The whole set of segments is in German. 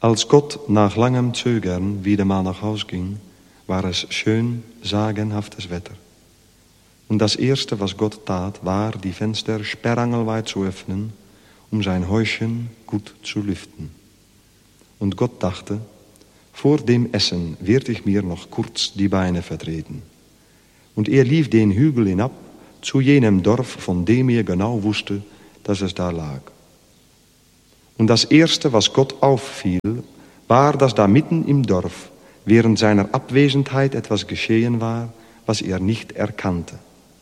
Als Gott nach langem Zögern wieder mal nach Haus ging, war es schön sagenhaftes Wetter. Und das Erste, was Gott tat, war, die Fenster sperrangelweit zu öffnen, um sein Häuschen gut zu lüften. Und Gott dachte, vor dem Essen wird ich mir noch kurz die Beine vertreten. Und er lief den Hügel hinab zu jenem Dorf, von dem er genau wusste, dass es da lag. Und das Erste, was Gott auffiel, war, dass da mitten im Dorf während seiner Abwesenheit etwas geschehen war, was er nicht erkannte.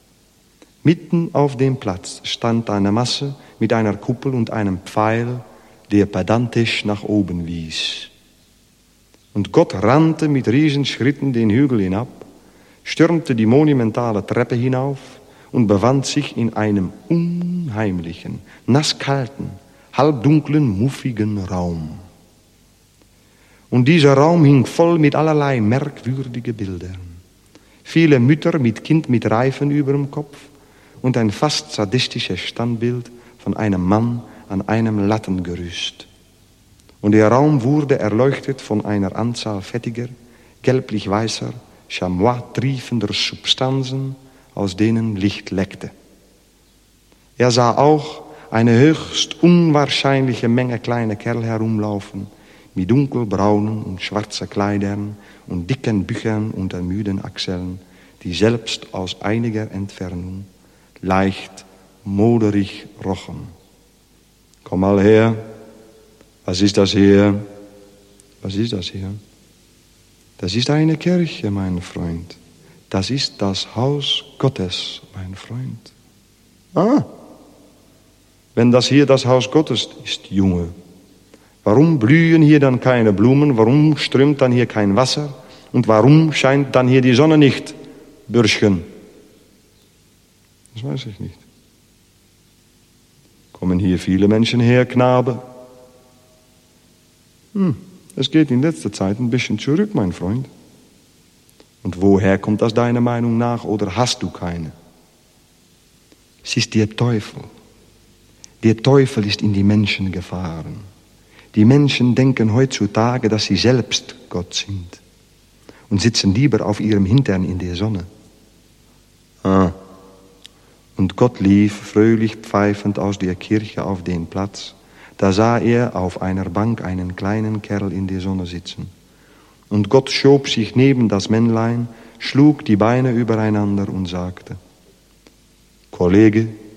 Mitten auf dem Platz stand eine Masse mit einer Kuppel und einem Pfeil, der pedantisch nach oben wies. Und Gott rannte mit Riesenschritten den Hügel hinab, stürmte die monumentale Treppe hinauf und befand sich in einem unheimlichen, nasskalten, halbdunklen, muffigen Raum. Und dieser Raum hing voll mit allerlei merkwürdige Bildern. Viele Mütter mit Kind mit Reifen über dem Kopf und ein fast sadistisches Standbild von einem Mann an einem Lattengerüst. Und der Raum wurde erleuchtet von einer Anzahl fettiger, gelblich-weißer, chamois-triefender Substanzen, aus denen Licht leckte. Er sah auch eine höchst unwahrscheinliche Menge kleiner Kerl herumlaufen, mit dunkelbraunen und schwarzen Kleidern und dicken Büchern unter müden Achseln, die selbst aus einiger Entfernung leicht moderig rochen. Komm mal her, was ist das hier? Was ist das hier? Das ist eine Kirche, mein Freund. Das ist das Haus Gottes, mein Freund. Ah, wenn das hier das Haus Gottes ist, Junge, warum blühen hier dann keine Blumen? Warum strömt dann hier kein Wasser? Und warum scheint dann hier die Sonne nicht, Bürschchen? Das weiß ich nicht. Kommen hier viele Menschen her, Knabe? Es geht in letzter Zeit ein bisschen zurück, mein Freund. Und woher kommt das deiner Meinung nach, oder hast du keine? Es ist der Teufel. Der Teufel ist in die Menschen gefahren. Die Menschen denken heutzutage, dass sie selbst Gott sind und sitzen lieber auf ihrem Hintern in der Sonne. Und Gott lief fröhlich pfeifend aus der Kirche auf den Platz. Da sah er auf einer Bank einen kleinen Kerl in der Sonne sitzen. Und Gott schob sich neben das Männlein, schlug die Beine übereinander und sagte: Kollege,